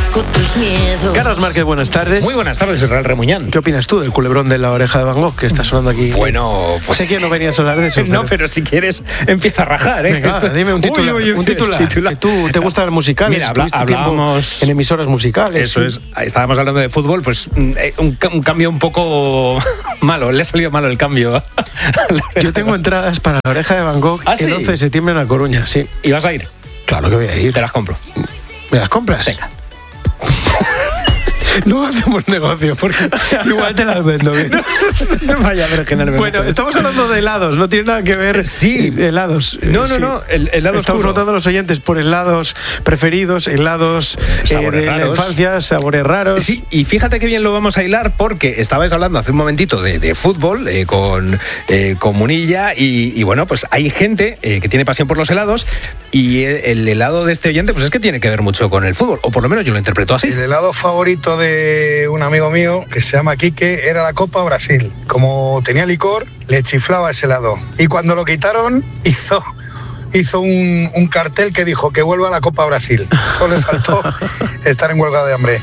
conozco tus miedos. Carlos Márquez, buenas tardes. Muy buenas tardes, Israel Remuñán. ¿Qué opinas tú del culebrón de la oreja de Van Gogh que está sonando aquí? Bueno, pues... Sé que no venías a hablar de eso. No, pero si quieres, empieza a rajar, ¿eh? Venga, dime un titular. Un titular. Que tú te gustan los musicales. Mira, hablábamos en emisoras musicales. Eso es. Estábamos hablando de fútbol, pues un cambio un poco malo. Le ha salido malo el cambio. Yo tengo entradas para la oreja de Van Gogh el 11 de septiembre en La Coruña, sí. ¿Y vas a ir? Claro que voy a ir. Te las compro. ¿Me las compras? Venga. Luego hacemos negocio, porque igual te las vendo bien. No vaya, pero que no le Bueno, estamos hablando de helados, no tiene nada que ver. Sí. Helados. No, el helado estamos rotando a los oyentes por helados preferidos, helados de la infancia, sabores raros. Sí, y fíjate qué bien lo vamos a hilar, porque estabais hablando hace un momentito de fútbol con Munilla, y bueno, pues hay gente que tiene pasión por los helados, y el helado de este oyente pues es que tiene que ver mucho con el fútbol, o por lo menos yo lo interpreto así. El helado favorito de un amigo mío que se llama Quique era la Copa Brasil. Como tenía licor, le chiflaba ese helado. Y cuando lo quitaron, hizo un cartel que dijo que vuelva a la Copa Brasil. Solo le faltó estar en huelga de hambre.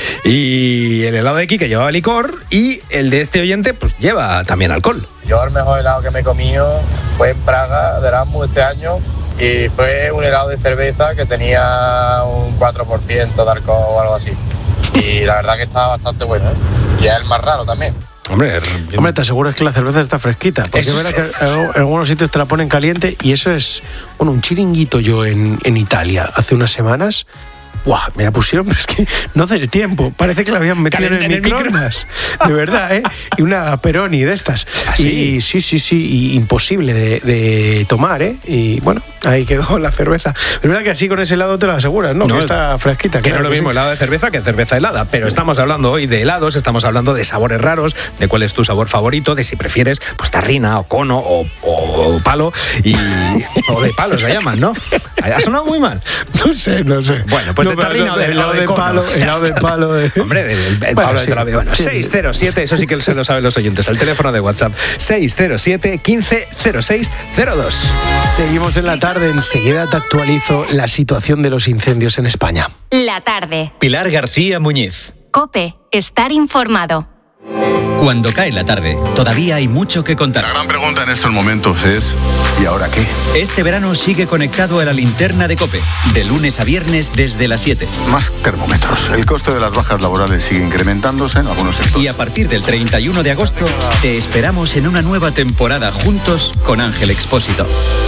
Y el helado de Quique llevaba licor, y el de este oyente pues lleva también alcohol. Yo el mejor helado que me he comido fue en Praga, de Erasmus, este año. Y fue un helado de cerveza que tenía un 4% de alcohol o algo así. Y la verdad que estaba bastante bueno, ¿eh? Y es el más raro también. Hombre, te aseguras que la cerveza está fresquita, porque es verdad que en algunos sitios te la ponen caliente, y eso es, bueno, un chiringuito yo en Italia hace unas semanas. ¡Guau! Me la pusieron, pero es que no hace el tiempo. Parece que la habían metido en el microondas. De verdad, ¿eh? Y una Peroni de estas. ¿Sí? Y sí, y imposible de tomar, ¿eh? Y bueno, ahí quedó la cerveza. Es verdad que así con ese helado te lo aseguras, ¿no? Que está fresquita. Que no es lo mismo helado de cerveza que cerveza helada. Pero estamos hablando hoy de helados, estamos hablando de sabores raros, de cuál es tu sabor favorito, de si prefieres pues tarrina o cono o palo. O de palo se llaman, ¿no? Ha sonado muy mal. No sé. Bueno, pues de tarrina o de helado de palo. Helado de palo. Hombre, el palo de toda la vida. Bueno, 607, eso sí que se lo saben los oyentes. El teléfono de WhatsApp, 607 15 06 02. Seguimos en la tarde. Enseguida te actualizo la situación de los incendios en España. La tarde. Pilar García Muñiz. COPE. Estar informado. Cuando cae la tarde, todavía hay mucho que contar. La gran pregunta en estos momentos es ¿y ahora qué? Este verano sigue conectado a la linterna de COPE, de lunes a viernes desde las 7. Más termómetros. El coste de las bajas laborales sigue incrementándose en algunos sectores. Y a partir del 31 de agosto, te esperamos en una nueva temporada juntos con Ángel Expósito.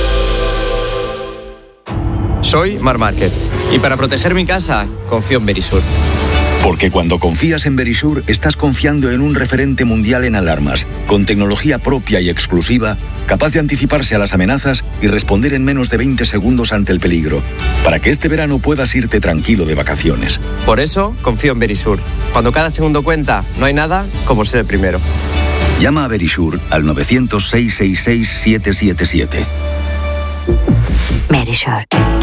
Soy Marc Márquez, y para proteger mi casa, confío en Verisur. Porque cuando confías en Verisur, estás confiando en un referente mundial en alarmas, con tecnología propia y exclusiva, capaz de anticiparse a las amenazas y responder en menos de 20 segundos ante el peligro, para que este verano puedas irte tranquilo de vacaciones. Por eso, confío en Verisur. Cuando cada segundo cuenta, no hay nada como ser el primero. Llama a Verisur al 900-666-777. Verisur.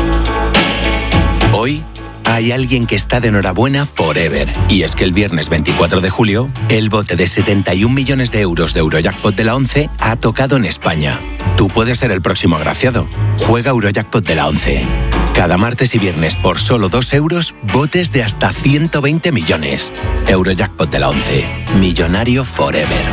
Hoy hay alguien que está de enhorabuena forever. Y es que el viernes 24 de julio, el bote de 71 millones de euros de Eurojackpot de la 11 ha tocado en España. Tú puedes ser el próximo agraciado. Juega Eurojackpot de la 11. Cada martes y viernes por solo 2 euros, botes de hasta 120 millones. Eurojackpot de la 11. Millonario forever.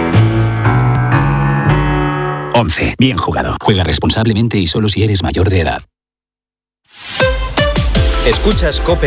11. Bien jugado. Juega responsablemente y solo si eres mayor de edad. Escuchas COPE.